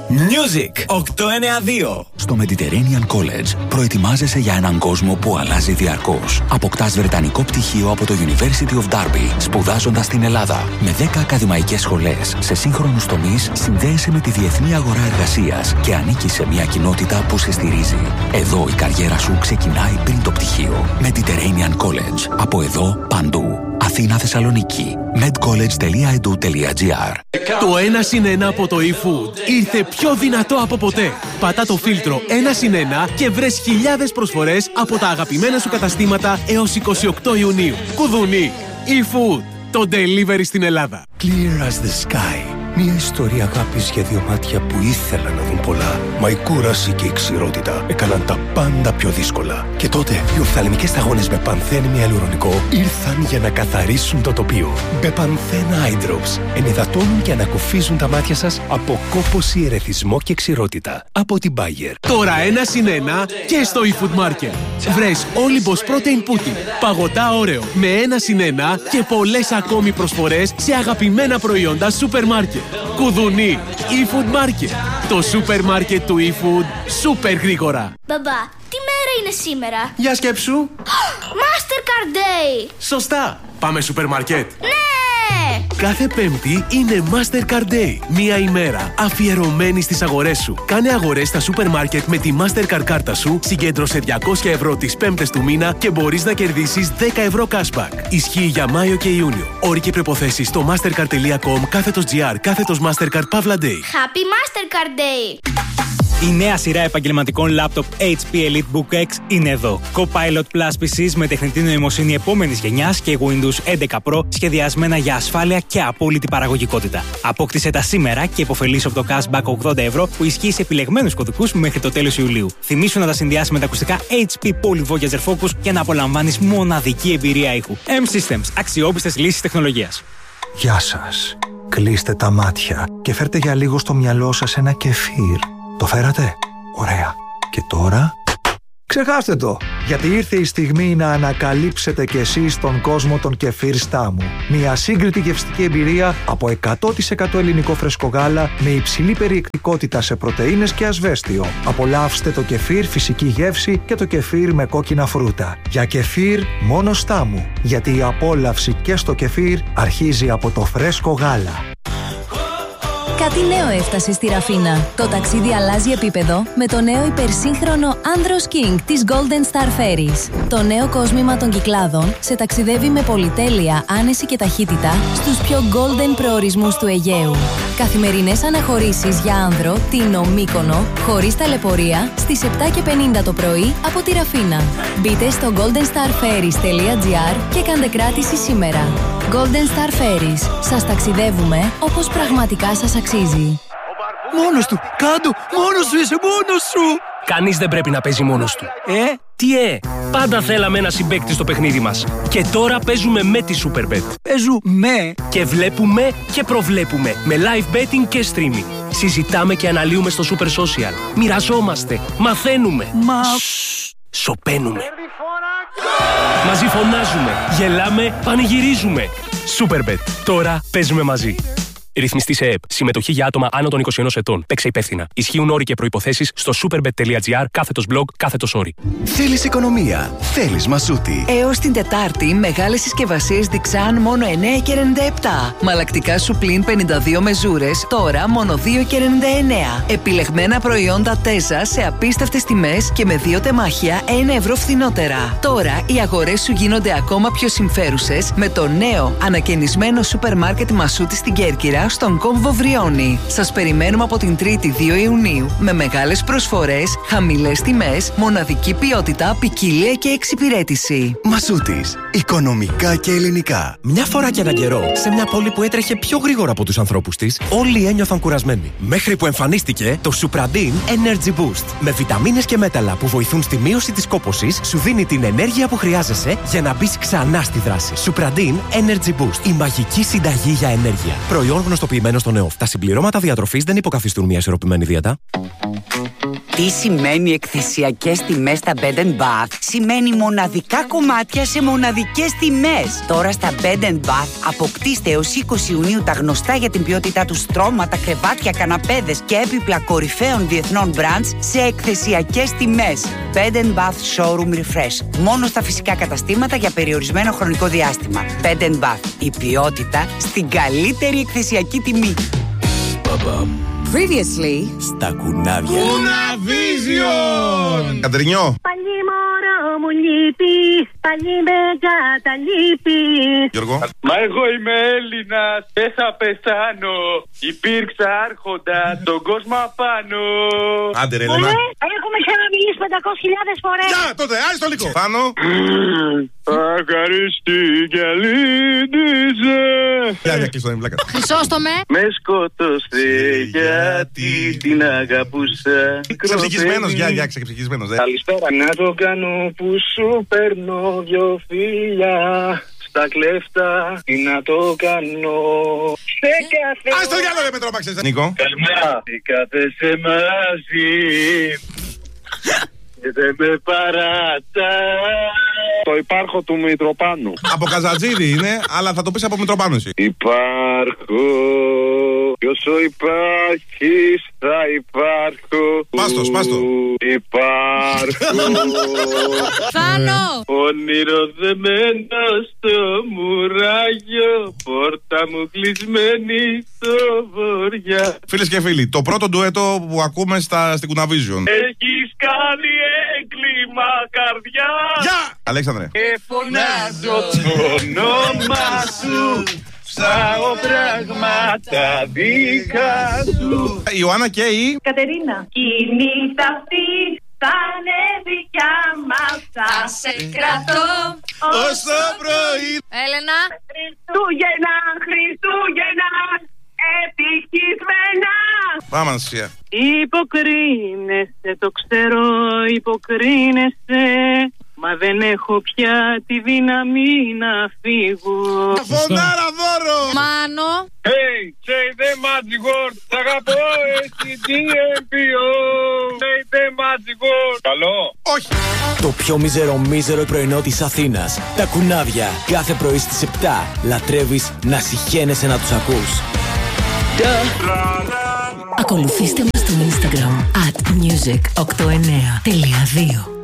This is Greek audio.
Music 892. Στο Mediterranean College προετοιμάζεσαι για έναν κόσμο που αλλάζει διαρκώς. Αποκτάς βρετανικό πτυχίο από το University of Derby, σπουδάζοντας στην Ελλάδα. Με 10 ακαδημαϊκές σχολές σε σύγχρονους τομείς, συνδέεσαι με τη διεθνή αγορά εργασίας και ανήκεις σε μια κοινότητα που σε στηρίζει. Εδώ η καριέρα σου ξεκινάει πριν το πτυχίο. Mediterranean College. Από εδώ παντού. Αθήνα, Θεσσαλονίκη. medcollege.edu.gr. Το 1+1 από το eFood ήρθε πιο δυνατό από ποτέ. Πατά το φίλτρο 1+1 και βρες χιλιάδες προσφορές από τα αγαπημένα σου καταστήματα έως 28 Ιουνίου. Κουδουνί. eFood. Το delivery στην Ελλάδα. Clear as the sky. Μια ιστορία αγάπης για δύο μάτια που ήθελαν να δουν πολλά. Μα η κούραση και η ξηρότητα έκαναν τα πάντα πιο δύσκολα. Και τότε οι οφθαλμικές σταγόνες με πανθένη αλουρονικό ήρθαν για να καθαρίσουν το τοπίο. Μπεπανθένα Eye Drops ενυδατώνουν και ανακουφίζουν τα μάτια σας από κόπωση, ερεθισμό και ξηρότητα. Από την Bayer. Τώρα 1+1 και στο eFood Market. Βρες Olympus Protein Pudding. Παγωτά όρεο με 1+1 και πολλές ακόμη προσφορές σε αγαπημένα προϊόντα σούπερ μάρκετ. Κουδουνί. eFood Market. Το σούπερ μάρκετ του eFood σούπερ γρήγορα. Μπαμπά, τι μέρα είναι σήμερα? Για σκέψου. Mastercard Day. Σωστά. Πάμε σούπερ μάρκετ. Ναι. Κάθε Πέμπτη είναι Mastercard Day. Μία ημέρα αφιερωμένη στις αγορές σου. Κάνε αγορές στα σούπερ μάρκετ με τη Mastercard κάρτα σου, συγκέντρωσε 200 ευρώ τις Πέμπτες του μήνα και μπορείς να κερδίσεις 10 ευρώ cashback. Ισχύει για Μάιο και Ιούνιο. Όροι και προϋποθέσεις στο mastercard.com/GR/Mastercard Pavla Day. Happy Mastercard Day. Η νέα σειρά επαγγελματικών λάπτοπ HP EliteBook X είναι εδώ. Copilot Plus PCs με τεχνητή νοημοσύνη επόμενης γενιάς και Windows 11 Pro σχεδιασμένα για ασφάλεια και απόλυτη παραγωγικότητα. Απόκτησε τα σήμερα και υποφελήσου από το cashback 80 ευρώ που ισχύει σε επιλεγμένους κωδικούς μέχρι το τέλος Ιουλίου. Θυμήσου να τα συνδυάσεις με τα ακουστικά HP Poly Voyager Focus για να απολαμβάνεις μοναδική εμπειρία ήχου. M-Systems. Αξιόπιστες λύσεις τεχνολογίας. Γεια σας. Κλείστε τα μάτια και φέρτε για λίγο στο μυαλό σας ένα κεφίρ. Το φέρατε? Ωραία. Και τώρα? Ξεχάστε το, γιατί ήρθε η στιγμή να ανακαλύψετε κι εσείς τον κόσμο των κεφίρ Στάμου. Μια σύγκριτη γευστική εμπειρία από 100% ελληνικό φρεσκογάλα με υψηλή περιεκτικότητα σε πρωτεΐνες και ασβέστιο. Απολαύστε το κεφίρ φυσική γεύση και το κεφίρ με κόκκινα φρούτα. Για κεφίρ μόνο Στάμου, γιατί η απόλαυση και στο κεφίρ αρχίζει από το φρέσκο γάλα. Κάτι νέο έφτασε στη Ραφίνα. Το ταξίδι αλλάζει επίπεδο με το νέο υπερσύγχρονο Andros King της Golden Star Ferries. Το νέο κόσμημα των Κυκλάδων σε ταξιδεύει με πολυτέλεια, άνεση και ταχύτητα στους πιο golden προορισμούς του Αιγαίου. Καθημερινές αναχωρήσεις για άνδρο, Τίνο, Μύκονο, χωρίς ταλαιπωρία, στις 7:50 το πρωί από τη Ραφίνα. Μπείτε στο goldenstarferries.gr και κάντε κράτηση σήμερα. Golden Star Ferries. Σας ταξιδεύουμε όπως πραγματικά σας αξίζει. Μόνος του! Κάντο! Μόνος σου είσαι! Μόνος σου! Κανείς δεν πρέπει να παίζει μόνος του. Τι Πάντα θέλαμε ένα συμπαίκτη στο παιχνίδι μας. Και τώρα παίζουμε με τη Superbet. Παίζουμε και βλέπουμε και προβλέπουμε με live betting και streaming. Συζητάμε και αναλύουμε στο Super Social. Μοιραζόμαστε, μαθαίνουμε. Σωπαίνουμε. Μαζί φωνάζουμε, γελάμε, πανηγυρίζουμε. Superbet. Τώρα παίζουμε μαζί. Ρυθμιστή σε ΕΕΠ. Συμμετοχή για άτομα άνω των 21 ετών. Παίξε υπεύθυνα. Ισχύουν όροι και προϋποθέσεις στο superbet.gr/blog/όροι. Θέλεις οικονομία. Θέλεις Μασούτη. Έως την Τετάρτη, μεγάλες συσκευασίες Dixan μόνο 9,97. Μαλακτικά σου πλην 52 μεζούρες, τώρα μόνο 2,99. Επιλεγμένα προϊόντα Τέζα σε απίστευτες τιμές και με 2 τεμάχια 1 ευρώ φθηνότερα. Τώρα οι αγορές σου γίνονται ακόμα πιο συμφέρουσες με το νέο ανακαινισμένο σούπερ μάρκετ Μασούτη στην Κέρκυρα, στον κόμβο Βριώνη. Σας περιμένουμε από την 3η 2 Ιουνίου με μεγάλες προσφορές, χαμηλές τιμές, μοναδική ποιότητα, ποικιλία και εξυπηρέτηση. Μασούτης. Οικονομικά και ελληνικά. Μια φορά και έναν καιρό, σε μια πόλη που έτρεχε πιο γρήγορα από τους ανθρώπους της, όλοι ένιωθαν κουρασμένοι. Μέχρι που εμφανίστηκε το Supradin Energy Boost. Με βιταμίνες και μέταλλα που βοηθούν στη μείωση της κόπωσης, σου δίνει την ενέργεια που χρειάζεσαι για να μπεις ξανά στη δράση. Supradin Energy Boost. Η μαγική συνταγή για ενέργεια. Προϊόν γνωστοποιημένο στον ΕΟΦ. Τα συμπληρώματα διατροφής δεν υποκαθιστούν μια ισορροπημένη δίαιτα. Τι σημαίνει εκθεσιακές τιμές στα Bed & Bath? Σημαίνει μοναδικά κομμάτια σε μοναδικές τιμές. Τώρα στα Bed & Bath αποκτήστε έως 20 Ιουνίου τα γνωστά για την ποιότητά του στρώματα, κρεβάτια, καναπέδες και έπιπλα κορυφαίων διεθνών brands σε εκθεσιακές τιμές. Bed & Bath Showroom Refresh. Μόνο στα φυσικά καταστήματα για περιορισμένο χρονικό διάστημα. Bed & Bath. Η ποιότητα στην καλύτερη εκθεσιακή τιμή. Previously στα κουνάβια. Κουναβίζιον! Κατρινιό. Παλί μωρό μου λείπεις, παλί με καταλείπεις. Γιώργο. Μα εγώ είμαι Έλληνας, δεν θα πεθάνω. Υπήρξα άρχοντα τον κόσμο απάνω. Άντε ρε Έλενα. Έχουμε ξαναμιλήσει 500.000 φορές. Γεια, τότε, άριστο λίγο. Πάνω. Ακαριστή και αλήτησε. Γεια, κλείστο, είναι βλάκα. Χρυσόστομε. Με σκότωσε γιατί την αγαπούσα. Ξεψυχισμένος, γεια, ξεψυχισμένος. Καλησπέρα. Να το κάνω που σου παίρνω δυο φίλια. Στα κλέφτα, τι να το κάνω. Σε κάθε... Ας το διάλογο ρε Πετρόπαξες. Νίκο. Καλημέρα. Τι κάθεσαι μαζί και δεν με παράτα. Το υπάρχω του Μητροπάνου. Από Καζατζίδη είναι, αλλά θα το πεις από Μητροπάνου εσύ. Υπάρχω κι όσο υπάρχεις θα υπάρχω. Πάστο. Υπάρχω. Θάνο. Όνειρο δεμένο στο μουράγιο, πόρτα μου κλεισμένη στο βοριά. Φίλες και φίλοι, το πρώτο ντουέτο που ακούμε στην Κουναβίζιον. Έχεις κάνει έγκλημα καρδιά. Γεια! Αλέξανδρε. Φωνάζω το όνομα σου, ψάω πράγματα δικά σου. Η Ιωάννα και η Κατερίνα. Η νύχτα αυτή θα είναι δικιά μας, θα σε κρατώ όσο πρωί. Έλενα. Χριστούγεννα, ευτυχισμένα. Πάμε Αναστασία. Υποκρίνεσαι, το ξέρω, υποκρίνεσαι. Μα δεν έχω πια τη δύναμη να φύγω. Φωνάρα δώρο! Μάνο. Hey, say the magic word. Σ' αγαπώ, εσύ DMPO. Say the magic word. Καλό. Όχι. Το πιο μίζερο πρωινό της Αθήνας. Τα κουνάβια. Κάθε πρωί στις 7. Λατρεύεις να συχαίνεσαι να τους ακούς. Ακολουθήστε μας στο Instagram @music892.